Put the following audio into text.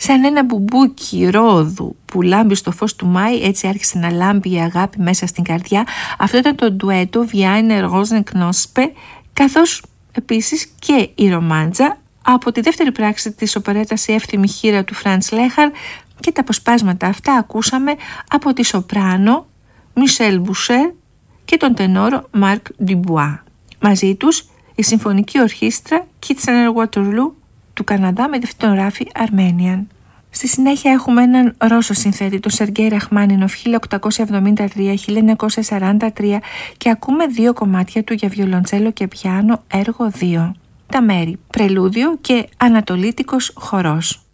Σαν ένα μπουμπούκι ρόδου που λάμπει στο φως του Μάη, έτσι άρχισε να λάμπει η αγάπη μέσα στην καρδιά. Αυτό ήταν το ντουέτο Wie Rosenknospe, καθώς επίσης και η ρομάντζα από τη δεύτερη πράξη της οπερέτας «Η εύθυμη χήρα» του Φραντς Λέχαρ, και τα αποσπάσματα αυτά ακούσαμε από τη σοπράνο Μισελ Μπουσέρ και τον τενόρο Μάρκ Ντουμπουά. Μαζί τους η συμφωνική ορχήστρα Kitchener-Waterloo του Καναδά με διευθυντή Ράφι Αρμένιαν. Στη συνέχεια έχουμε έναν Ρώσο συνθέτη, τον Σεργέι Ραχμάνινοφ, 1873-1943, και ακούμε δύο κομμάτια του για βιολοντσέλο και πιάνο, έργο 2. Τα μέρη πρελούδιο και ανατολίτικος χορός.